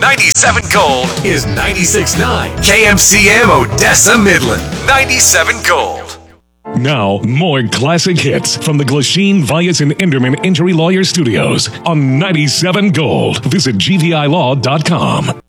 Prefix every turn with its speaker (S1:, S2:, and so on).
S1: 97 Gold is 96.9. KMCM Odessa Midland. 97 Gold.
S2: Now, more classic hits from the Glasheen, Vyas, and Enderman Injury Lawyer Studios on 97 Gold. Visit gvilaw.com.